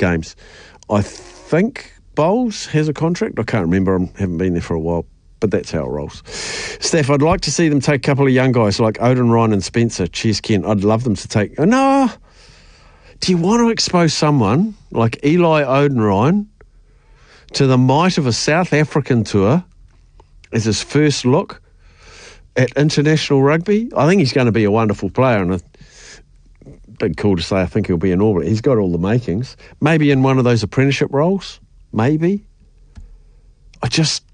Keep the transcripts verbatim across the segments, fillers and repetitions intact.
games. I think Bowles has a contract. I can't remember. I haven't been there for a while. But that's how it rolls. Steph, I'd like to see them take a couple of young guys like Odin Ryan and Spencer. Cheers, Ken. I'd love them to take... Oh, no. Do you want to expose someone like Eli Odin Ryan to the might of a South African tour as his first look at international rugby? I think he's going to be a wonderful player, and a big call to say I think he'll be in orbit. He's got all the makings. Maybe in one of those apprenticeship roles. Maybe. I just...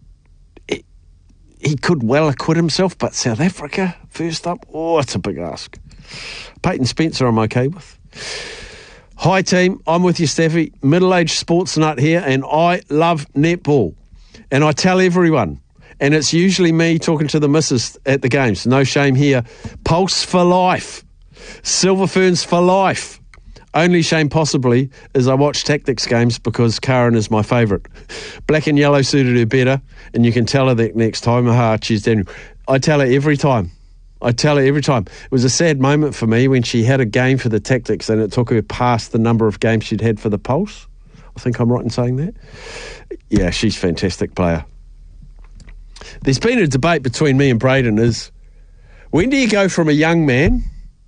He could well acquit himself, but South Africa, first up, oh, it's a big ask. Peyton Spencer, I'm okay with. Hi, team. I'm with you, Steffi. Middle-aged sports nut here, and I love netball. And I tell everyone, and it's usually me talking to the missus at the games. No shame here. Pulse for life. Silver Ferns for life. Only shame possibly is I watch tactics games because Karen is my favourite. Black and yellow suited her better, and you can tell her that next time. Aha, she's Daniel. I tell her every time. I tell her every time. It was a sad moment for me when she had a game for the tactics and it took her past the number of games she'd had for the Pulse. I think I'm right in saying that. Yeah, she's a fantastic player. There's been a debate between me and Braden is, when do you go from a young man...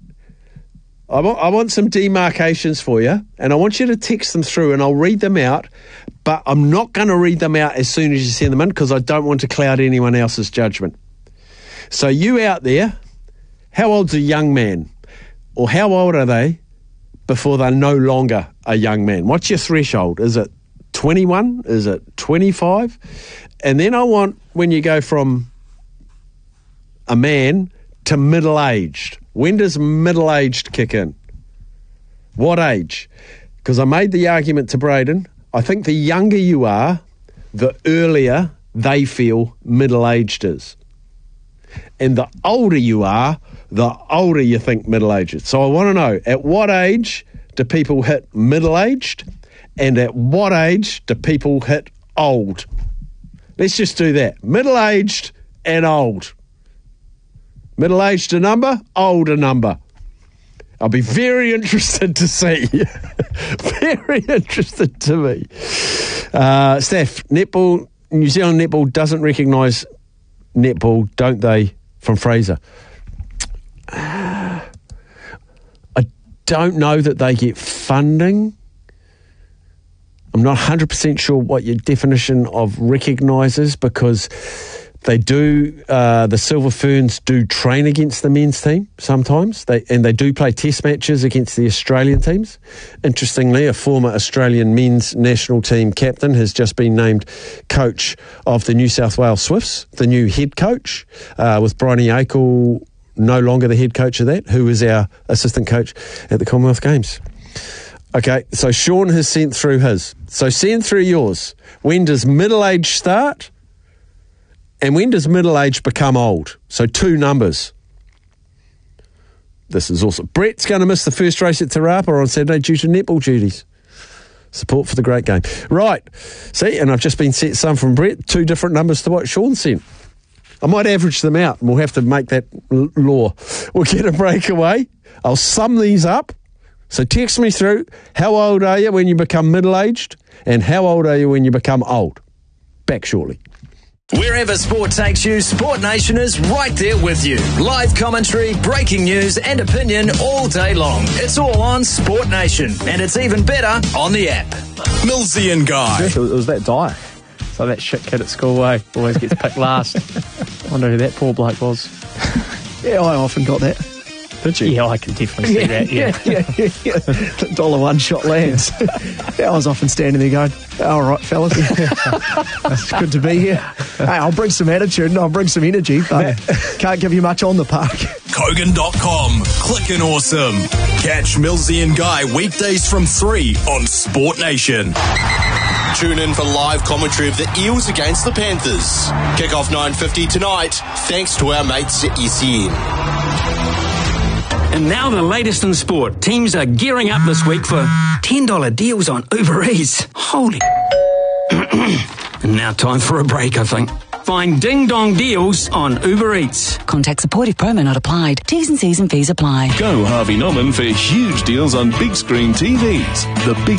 I want, I want some demarcations for you, and I want you to text them through, and I'll read them out, but I'm not going to read them out as soon as you send them in because I don't want to cloud anyone else's judgment. So you out there, how old's a young man? Or how old are they before they're no longer a young man? What's your threshold? Is it twenty-one? Is it twenty-five? And then I want, when you go from a man to middle-aged, when does middle-aged kick in? What age? Because I made the argument to Braden, I think the younger you are, the earlier they feel middle-aged is. And the older you are, the older you think middle-aged is. So I want to know, at what age do people hit middle-aged? And at what age do people hit old? Let's just do that. Middle-aged and old. Middle-aged a number, old a number. I'll be very interested to see. Very interested to me. Uh, Steph, netball, New Zealand netball doesn't recognise netball, don't they, from Fraser? Uh, I don't know that they get funding. I'm not one hundred percent sure what your definition of recognises, because they do, uh, the Silver Ferns do train against the men's team sometimes, they and they do play test matches against the Australian teams. Interestingly, a former Australian men's national team captain has just been named coach of the New South Wales Swifts, the new head coach, uh, with Bryony Akel no longer the head coach of that, who is our assistant coach at the Commonwealth Games. Okay, so Sean has sent through his. So send through yours. When does middle age start? And when does middle age become old? So two numbers. This is awesome. Brett's going to miss the first race at Te Rapa on Saturday due to netball duties. Support for the great game. Right. See, and I've just been sent some from Brett. Two different numbers to what Sean sent. I might average them out, and we'll have to make that l- law. We'll get a breakaway. I'll sum these up. So text me through, how old are you when you become middle-aged, and how old are you when you become old? Back shortly. Wherever sport takes you, Sport Nation is right there with you. Live commentary, breaking news and opinion all day long. It's all on Sport Nation, and it's even better on the app. Millsy and Guy. It was, it was that Dyer. So that shit kid at school, eh? Always gets picked last. Wonder who that poor bloke was. Yeah, I often got that. Did you? Yeah, I can definitely see yeah, that, yeah. yeah, yeah, yeah, yeah. Dollar one shot lands. Yeah, I was often standing there going, all right, fellas, it's good to be here. Hey, I'll bring some attitude and I'll bring some energy, but can't give you much on the park. Kogan dot com. Clickin' awesome. Catch Millsy and Guy weekdays from three on Sport Nation. Tune in for live commentary of the Eels against the Panthers. Kick-off nine fifty tonight, thanks to our mates at E C N. And now the latest in sport. Teams are gearing up this week for ten dollars deals on Uber Eats. Holy... And now time for a break, I think. Find ding-dong deals on Uber Eats. Contact support if promo not applied. T's and C's and fees apply. Go Harvey Norman for huge deals on big screen T Vs. The big